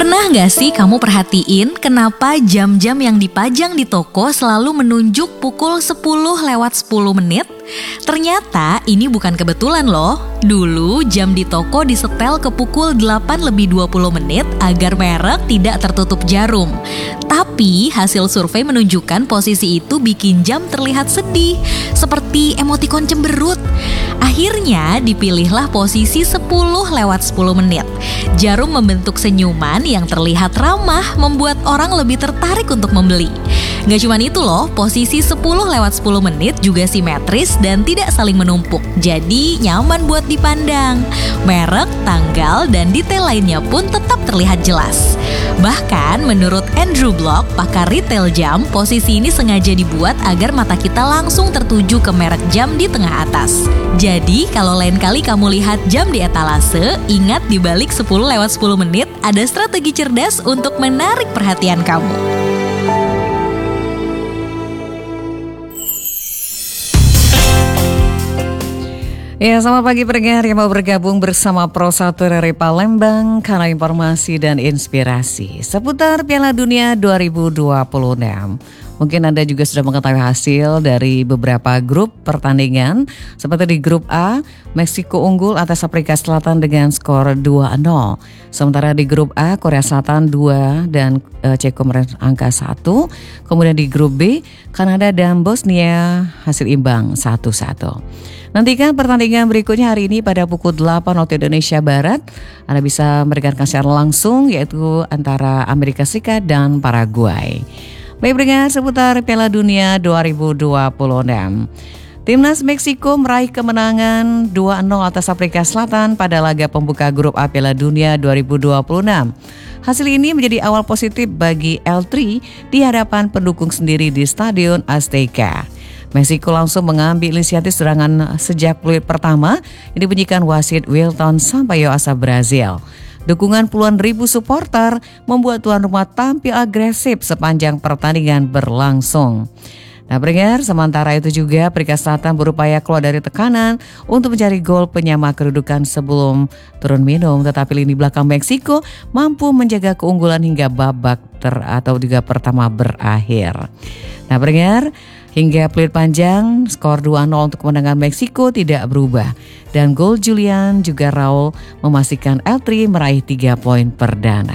Pernah nggak sih kamu perhatiin kenapa jam-jam yang dipajang di toko selalu menunjuk pukul 10:10 menit? Ternyata ini bukan kebetulan loh. Dulu jam di toko disetel ke pukul 8:20 menit agar merek tidak tertutup jarum. Tapi hasil survei menunjukkan posisi itu bikin jam terlihat sedih, seperti emotikon cemberut. Akhirnya dipilihlah posisi 10:10 menit. Jarum membentuk senyuman yang terlihat ramah, membuat orang lebih tertarik untuk membeli. Gak cuma itu loh, posisi 10:10 menit juga simetris dan tidak saling menumpuk. Jadi nyaman buat dipandang. Merek, tanggal, dan detail lainnya pun tetap terlihat jelas. Bahkan menurut Andrew Block, pakar retail jam, posisi ini sengaja dibuat agar mata kita langsung tertuju ke merek jam di tengah atas. Jadi kalau lain kali kamu lihat jam di etalase, ingat di balik 10:10 menit ada strategi cerdas untuk menarik perhatian kamu. Ya, selamat pagi pendengar yang mau bergabung bersama Pro 1 dari Palembang karena informasi dan inspirasi seputar Piala Dunia 2026. Mungkin Anda juga sudah mengetahui hasil dari beberapa grup pertandingan. Seperti di grup A, Meksiko unggul atas Afrika Selatan dengan skor 2-0. Sementara di grup A, Korea Selatan 2 dan Ceko meraih angka 1. Kemudian di grup B, Kanada dan Bosnia hasil imbang 1-1. Nantikan pertandingan berikutnya hari ini pada pukul 8 waktu Indonesia Barat. Anda bisa mendengarkan secara langsung yaitu antara Amerika Serikat dan Paraguay. Baik pendengar, seputar Piala Dunia 2026. Timnas Meksiko meraih kemenangan 2-0 atas Afrika Selatan pada laga pembuka grup A Piala Dunia 2026. Hasil ini menjadi awal positif bagi L3 di hadapan pendukung sendiri di Stadion Azteca. Meksiko langsung mengambil inisiatif serangan sejak peluit pertama yang dibunyikan wasit Wilton Sampaio asal Brazil. Dukungan puluhan ribu supporter membuat tuan rumah tampil agresif sepanjang pertandingan berlangsung. Nah pendengar, sementara itu juga Afrika Selatan berupaya keluar dari tekanan untuk mencari gol penyama kedudukan sebelum turun minum. Tetapi lini belakang Meksiko mampu menjaga keunggulan hingga babak atau juga pertama berakhir. Nah pendengar, hingga peluit panjang, skor 2-0 untuk kemenangan Meksiko tidak berubah. Dan gol Julian juga Raul memastikan L3 meraih 3 poin perdana.